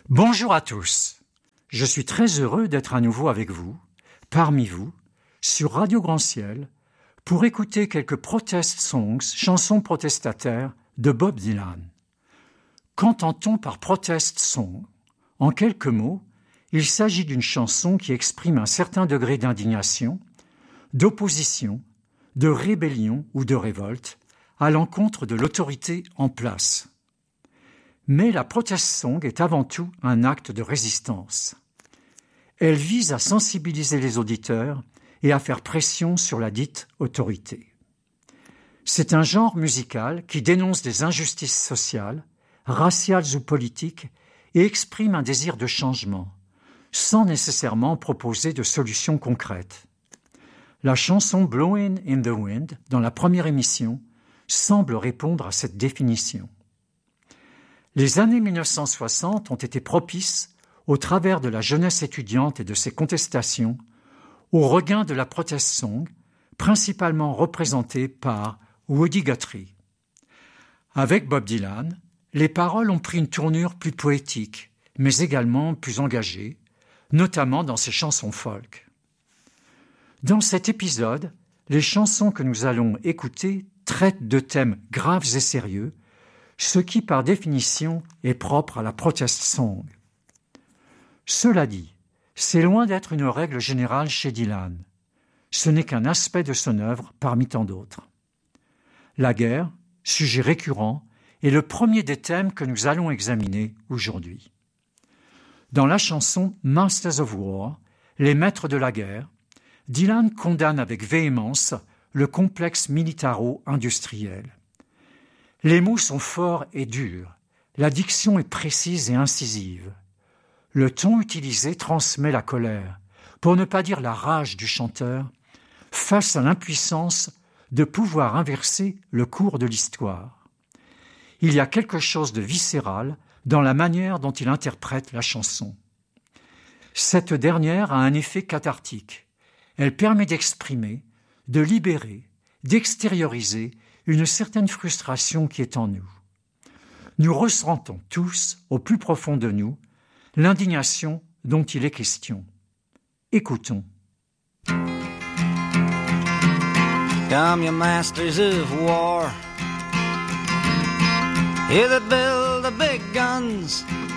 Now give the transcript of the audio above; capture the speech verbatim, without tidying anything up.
Bonjour à tous. Je suis très heureux d'être à nouveau avec vous, parmi vous, sur Radio Grand Ciel, pour écouter quelques protest songs, chansons protestataires de Bob Dylan. Qu'entend-on par protest song ? En quelques mots, il s'agit d'une chanson qui exprime un certain degré d'indignation, d'opposition, de rébellion ou de révolte à l'encontre de l'autorité en place. Mais la protest song est avant tout un acte de résistance. Elle vise à sensibiliser les auditeurs et à faire pression sur la dite autorité. C'est un genre musical qui dénonce des injustices sociales, raciales ou politiques et exprime un désir de changement, sans nécessairement proposer de solutions concrètes. La chanson Blowin' in the Wind, dans la première émission, semble répondre à cette définition. Les années mille neuf cent soixante ont été propices, au travers de la jeunesse étudiante et de ses contestations, au regain de la protest song, principalement représentée par Woody Guthrie. Avec Bob Dylan, les paroles ont pris une tournure plus poétique, mais également plus engagée, notamment dans ses chansons folk. Dans cet épisode, les chansons que nous allons écouter traitent de thèmes graves et sérieux, ce qui, par définition, est propre à la protest song. Cela dit, c'est loin d'être une règle générale chez Dylan. Ce n'est qu'un aspect de son œuvre parmi tant d'autres. La guerre, sujet récurrent, est le premier des thèmes que nous allons examiner aujourd'hui. Dans la chanson « Masters of War », les maîtres de la guerre, Dylan condamne avec véhémence le complexe militaro-industriel. Les mots sont forts et durs, la diction est précise et incisive. Le ton utilisé transmet la colère, pour ne pas dire la rage du chanteur, face à l'impuissance de pouvoir inverser le cours de l'histoire. Il y a quelque chose de viscéral dans la manière dont il interprète la chanson. Cette dernière a un effet cathartique. Elle permet d'exprimer, de libérer, d'extérioriser une certaine frustration qui est en nous. Nous ressentons tous, au plus profond de nous, l'indignation dont il est question. Écoutons. Come, you masters of war, you that build the big guns,